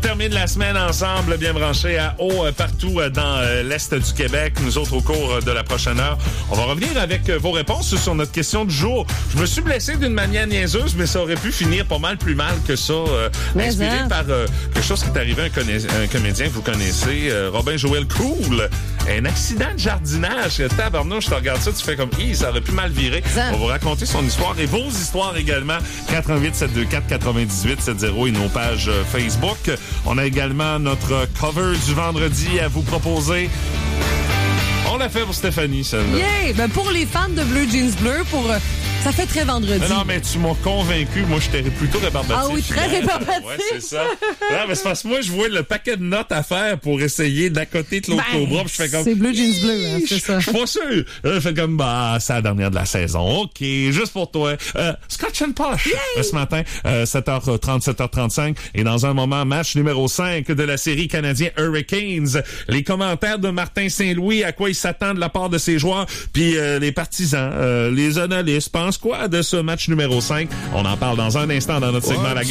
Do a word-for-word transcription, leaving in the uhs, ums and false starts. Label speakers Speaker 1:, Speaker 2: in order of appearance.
Speaker 1: termine la semaine ensemble, bien branchés à haut euh, partout euh, dans euh, l'Est du Québec. Nous autres, au cours euh, de la prochaine heure, on va revenir avec euh, vos réponses sur notre question du jour. Je me suis blessé d'une manière niaiseuse, mais ça aurait pu finir pas mal plus mal que ça. Euh, inspiré hein? par euh, quelque chose qui est arrivé à un, conna- un comédien que vous connaissez, euh, Robin Joël Cool. Un accident de jardinage. Tabarnouche, je te regarde ça, tu fais comme, hi, ça aurait pu mal virer. Ça. On va vous raconter son histoire et vos histoires également. quatre un huit sept deux quatre quatre-vingt-dix-huit soixante et nos pages euh, Facebook. On a également notre cover du vendredi à vous proposer. On l'a fait pour Stéphanie, celle-là.
Speaker 2: Yeah! Ben pour les fans de Bleu Jeans Bleu, pour... Euh, ça fait très vendredi.
Speaker 1: Non, non, mais tu m'as convaincu. Moi, j'étais plutôt rébarbatif.
Speaker 2: Ah oui, très rébarbatif.
Speaker 1: Ouais, c'est ça. Non, mais c'est parce que moi, je vois le paquet de notes à faire pour essayer d'accoter de l'autre
Speaker 2: ben,
Speaker 1: cobra. Puis je fais comme...
Speaker 2: C'est Bleu Jeans Bleu, hein, c'est ça.
Speaker 1: Je suis pas sûr. Je fais comme, bah, c'est la dernière de la saison. OK, juste pour toi. Euh, Scotch and Posh. Euh, ce matin, euh, sept heures trente, sept heures trente-cinq. Et dans un moment, match numéro cinq de la série canadien Hurricanes. Les commentaires de Martin Saint-Louis, à quoi il s'attend de la part de ses joueurs. Puis euh, les partisans, euh, les analystes pensent quoi de ce match numéro cinq? On en parle dans un instant dans notre segment. La